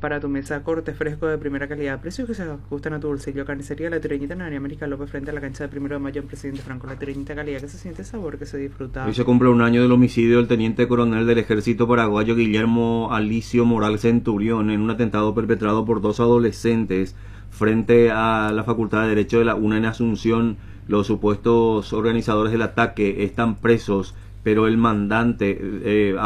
para tu mesa, corte fresco de primera calidad, precios que se ajustan a tu bolsillo. Carnicería La Tireñita en Avenida América López frente a la cancha de 1 de Mayo en Presidente Franco. La Tireñita, calidad que se siente, sabor que se disfruta. Hoy se cumple un año del homicidio del teniente coronel del ejército paraguayo Guillermo Alicio Moral Centurión en un atentado perpetrado por 2 adolescentes frente a la Facultad de Derecho de la UNA en Asunción. Los supuestos organizadores del ataque están presos, pero el mandante del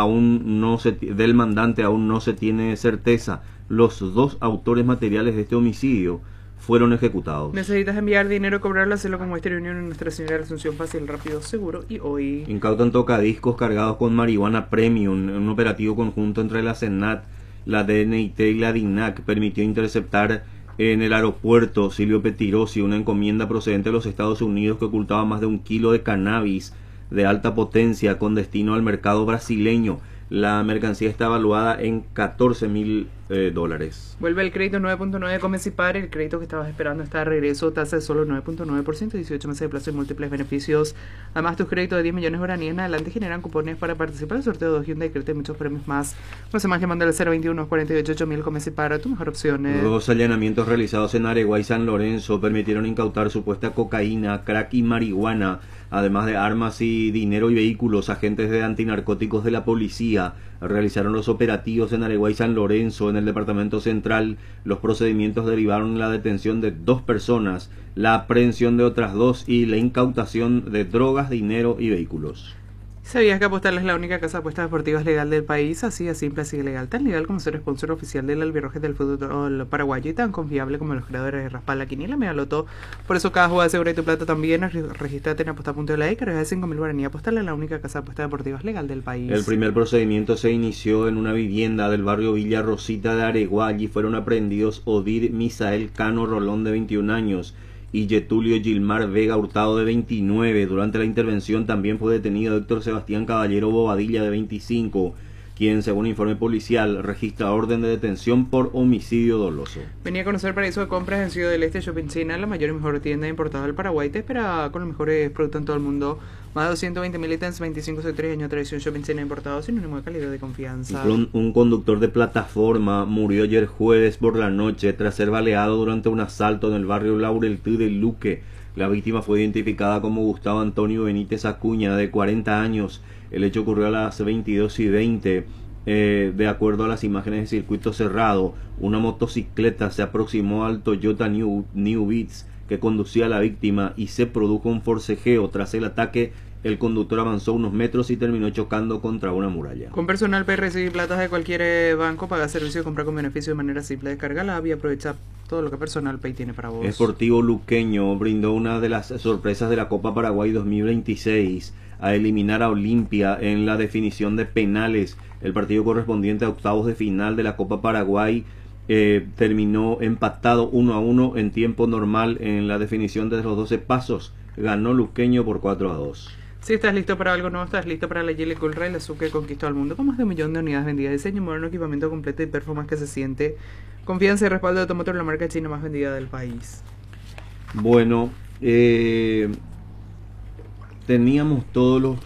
mandante aún no se tiene certeza. Los 2 autores materiales de este homicidio fueron ejecutados. ¿Necesitas enviar dinero y cobrarlo? Hazlo con Western Union en Nuestra Señora de la Asunción, fácil, rápido, seguro. Y hoy incautan tocadiscos cargados con marihuana premium en un operativo conjunto entre la SENAT, la DNIT y la DINAC. Permitió interceptar en el aeropuerto Silvio Petirosi una encomienda procedente de los Estados Unidos que ocultaba más de 1 kilo de cannabis de alta potencia con destino al mercado brasileño. La mercancía está evaluada en $14.000. Vuelve el crédito 9.9 de Comecipar. El crédito que estabas esperando está de regreso. Tasa de solo 9.9%, 18 meses de plazo y múltiples beneficios. Además, tus créditos de 10 millones de guaraníes en adelante generan cupones para participar en el sorteo de 2 Hyundai Creta y muchos premios más. No se más llamando al 021 48 8000 Comecipar. Tu mejor opción. 2 allanamientos realizados en Areguá y San Lorenzo permitieron incautar supuesta cocaína, crack y marihuana, además de armas y dinero y vehículos. Agentes de antinarcóticos de la policía realizaron los operativos en Areguá y San Lorenzo. En el departamento central, los procedimientos derivaron en la detención de 2 personas, la aprehensión de otras 2 y la incautación de drogas, dinero y vehículos. ¿Sabías que Apostal es la única casa de apuestas deportivas legal del país? Así de simple, así de legal. Tan legal como ser sponsor oficial del albirroje del fútbol paraguayo y tan confiable como los creadores de Raspal, la Quiniela, Megaloto. Por eso cada jugada asegura tu plata también. Registrate en aposta.la y carga de 5.000 guaraníes. Apostal es la única casa de apuestas deportivas legal del país. El primer procedimiento se inició en una vivienda del barrio Villa Rosita de Areguá. Allí fueron aprehendidos Odir Misael Cano Rolón, de 21 años, y Getulio Gilmar Vega Hurtado, de 29. Durante la intervención también fue detenido Héctor Sebastián Caballero Bobadilla, de 25, quien, según informe policial, registra orden de detención por homicidio doloso. Venía a conocer Paraíso de Compras en Ciudad del Este, Shopping China, la mayor y mejor tienda importada del Paraguay. Te espera con los mejores productos en todo el mundo. Más de 220.000 ítems, 25 sectores, años de tradición. Shopping China importado, sinónimo de calidad de confianza. Un conductor de plataforma murió ayer jueves por la noche tras ser baleado durante un asalto en el barrio Laureltí de Luque. La víctima fue identificada como Gustavo Antonio Benítez Acuña, de 40 años. El hecho ocurrió a las 22:20. De acuerdo a las imágenes de circuito cerrado, una motocicleta se aproximó al Toyota New Beats que conducía a la víctima y se produjo un forcejeo. Tras el ataque, el conductor avanzó unos metros y terminó chocando contra una muralla. Con Personal Pay recibir platas de cualquier banco, paga servicio y compra con beneficio de manera simple. Descarga la app y aprovecha todo lo que Personal Pay tiene para vos. Sportivo Luqueño brindó una de las sorpresas de la Copa Paraguay 2026 a eliminar a Olimpia en la definición de penales. El partido correspondiente a octavos de final de la Copa Paraguay terminó empatado 1-1 en tiempo normal en la definición de los 12 pasos. Ganó Luqueño por 4-2. Si estás listo para algo nuevo, estás listo para la Geely Cool Rail, la SUV que conquistó al mundo con más de 1 millón de unidades vendidas, diseño moderno, equipamiento completo y performance que se siente. Confianza y respaldo de Automotor, la marca china más vendida del país. Bueno, teníamos todos los...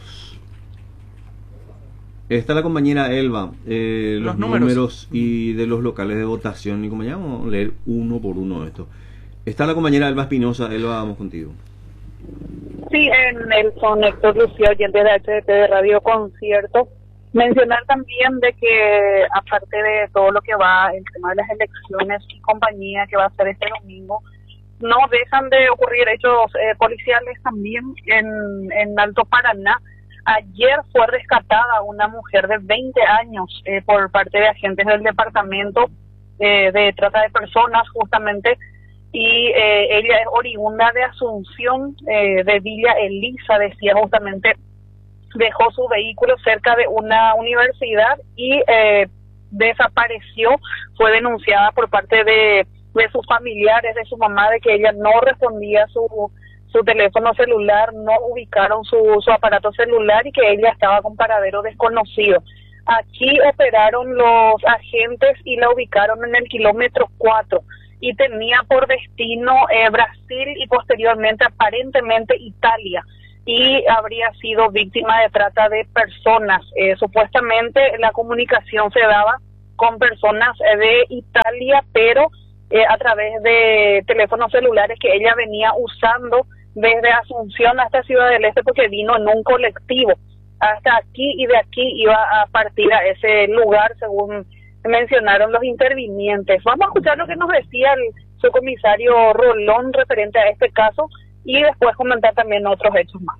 Está la compañera Elba, los números y de los locales de votación, y como ya vamos a leer uno por uno esto. Está la compañera Elba Espinosa. Elba, vamos contigo. Sí, en Nelson, Héctor Lucía, oyente de HDT de Radio Concierto. Mencionar también de que, aparte de todo lo que va, el tema de las elecciones y compañía que va a ser este domingo, no dejan de ocurrir hechos policiales también en Alto Paraná. Ayer fue rescatada una mujer de 20 años por parte de agentes del departamento de trata de personas, justamente, y ella es oriunda de Asunción, de Villa Elisa, decía justamente, dejó su vehículo cerca de una universidad y desapareció. Fue denunciada por parte de sus familiares, de su mamá, de que ella no respondía su teléfono celular, no ubicaron su aparato celular y que ella estaba con paradero desconocido. Aquí operaron los agentes y la ubicaron en el kilómetro 4 y tenía por destino Brasil y posteriormente aparentemente Italia, y habría sido víctima de trata de personas. Supuestamente la comunicación se daba con personas de Italia, pero a través de teléfonos celulares que ella venía usando desde Asunción hasta Ciudad del Este, porque vino en un colectivo hasta aquí y de aquí iba a partir a ese lugar, según mencionaron los intervinientes. Vamos a escuchar lo que nos decía el subcomisario Rolón referente a este caso y después comentar también otros hechos más.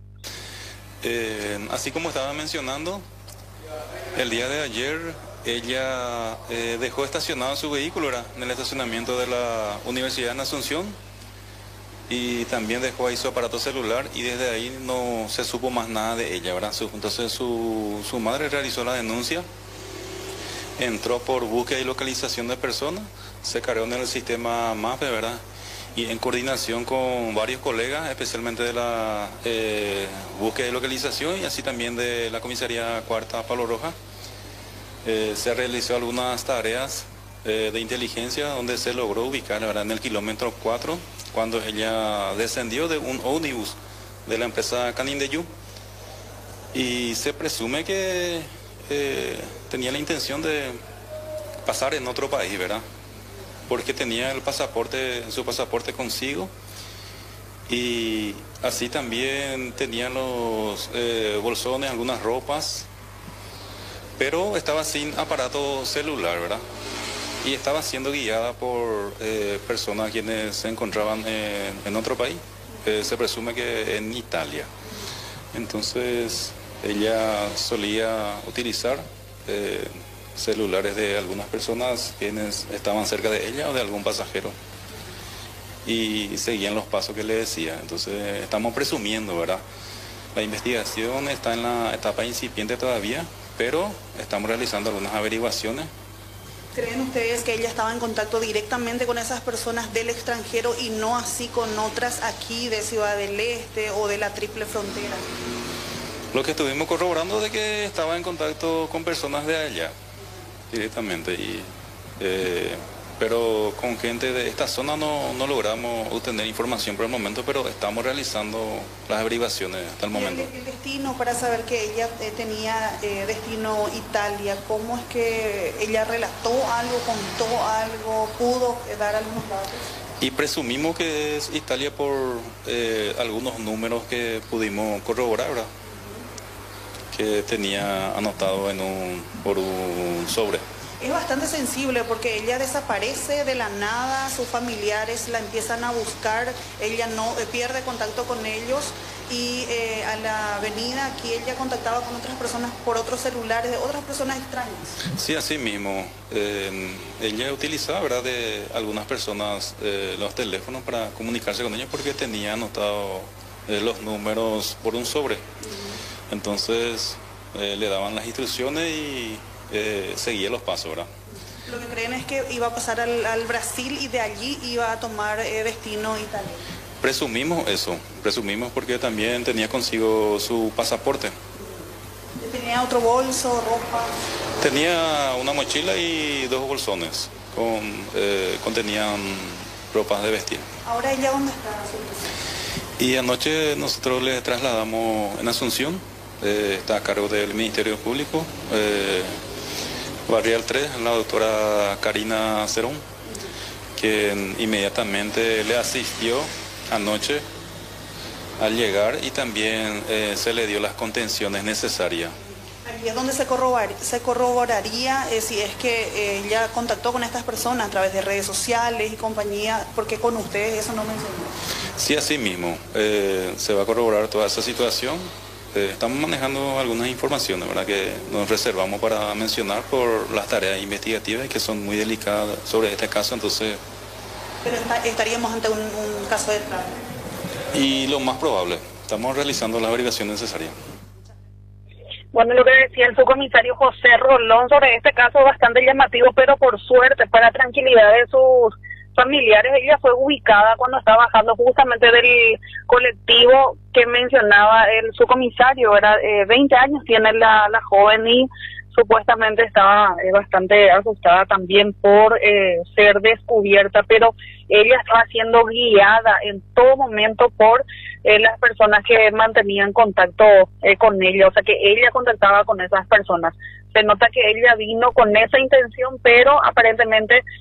Así como estaba mencionando, el día de ayer ella dejó estacionado su vehículo en el estacionamiento de la Universidad de Asunción y también dejó ahí su aparato celular y desde ahí no se supo más nada de ella, ¿verdad? Entonces su madre realizó la denuncia, entró por búsqueda y localización de personas, se cargó en el sistema MAPE, ¿verdad? Y en coordinación con varios colegas, especialmente de la búsqueda y localización y así también de la comisaría cuarta Palo Roja, se realizó algunas tareas de inteligencia donde se logró ubicar, ¿verdad?, en el kilómetro 4, cuando ella descendió de un ómnibus de la empresa Canindeyú y se presume que tenía la intención de pasar en otro país, ¿verdad?, porque tenía su pasaporte consigo y así también tenía los bolsones, algunas ropas, pero estaba sin aparato celular, ¿verdad? Y estaba siendo guiada por personas quienes se encontraban en otro país, se presume que en Italia. Entonces ella solía utilizar celulares de algunas personas quienes estaban cerca de ella o de algún pasajero y seguían los pasos que le decía. Entonces estamos presumiendo, ¿verdad? La investigación está en la etapa incipiente todavía, pero estamos realizando algunas averiguaciones. ¿Creen ustedes que ella estaba en contacto directamente con esas personas del extranjero y no así con otras aquí de Ciudad del Este o de la Triple Frontera? Lo que estuvimos corroborando de que estaba en contacto con personas de allá directamente, pero con gente de esta zona no logramos obtener información por el momento, pero estamos realizando las averiguaciones hasta el momento. El destino, para saber que ella tenía destino Italia, ¿cómo es que ella relató algo, contó algo, pudo dar algunos datos? Y presumimos que es Italia por algunos números que pudimos corroborar, ¿verdad?, que tenía anotado por un sobre. Es bastante sensible porque ella desaparece de la nada, sus familiares la empiezan a buscar, ella no pierde contacto con ellos y a la avenida aquí ella contactaba con otras personas por otros celulares de otras personas extrañas. Sí, así mismo. Ella utilizaba, ¿verdad?, de algunas personas los teléfonos para comunicarse con ellos porque tenía anotado los números por un sobre. Entonces le daban las instrucciones y seguía los pasos, ¿verdad? Lo que creen es que iba a pasar al Brasil y de allí iba a tomar destino Italia. Presumimos eso, porque también tenía consigo su pasaporte. ¿Tenía otro bolso, ropa? Tenía una mochila y 2 bolsones contenían ropas de vestir. ¿Ahora ella dónde está? Y anoche nosotros le trasladamos en Asunción, está a cargo del Ministerio Público, Barrial 3, la doctora Karina Cerón, quien inmediatamente le asistió anoche al llegar y también se le dio las contenciones necesarias. Aquí es donde se corroboraría si es que ella contactó con estas personas a través de redes sociales y compañía, porque con ustedes eso no mencionó. Sí, así mismo, se va a corroborar toda esa situación. Estamos manejando algunas informaciones, ¿verdad?, que nos reservamos para mencionar por las tareas investigativas que son muy delicadas sobre este caso, entonces... Pero estaríamos ante un caso de tráfico. Y lo más probable, estamos realizando las averiguaciones necesarias. Bueno, lo que decía el subcomisario José Rolón sobre este caso bastante llamativo, pero por suerte, para tranquilidad de sus familiares, ella fue ubicada cuando estaba bajando justamente del colectivo que mencionaba el subcomisario. Era 20 años tiene la joven y supuestamente estaba bastante asustada también por ser descubierta, pero ella estaba siendo guiada en todo momento por las personas que mantenían contacto con ella, o sea que ella contactaba con esas personas. se nota que ella vino con esa intención, pero aparentemente